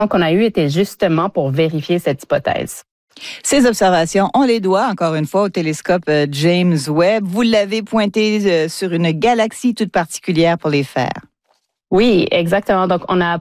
qu'on a eues étaient justement pour vérifier cette hypothèse. Ces observations, on les doit encore une fois au télescope James Webb. Vous l'avez pointé sur une galaxie toute particulière pour les faire. Oui, exactement. Donc, on a